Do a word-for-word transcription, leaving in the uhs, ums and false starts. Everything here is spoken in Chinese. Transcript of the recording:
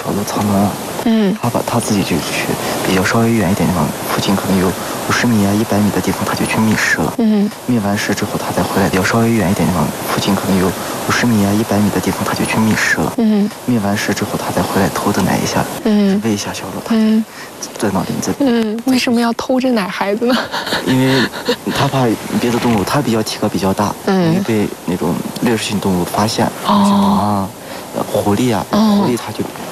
小路藏门啊。 嗯， 他把他自己就去比较稍微远一点地方，附近可能有五十米啊、一百米的地方，他就去觅食了。 嗯， 觅完食之后，他再回来，比较稍微远一点地方，附近可能有五十米啊、一百米的地方，他就去觅食了。 嗯， 觅完食之后，他再回来偷着奶一下， 嗯， 喂一下小鹿，他嗯， 钻到林子里。 嗯，为什么要偷着奶孩子呢？ 因为他怕别的动物，他比较体格比较大， 嗯， 容易被那种掠食性动物发现。 哦。 啊，狐狸啊，狐狸它就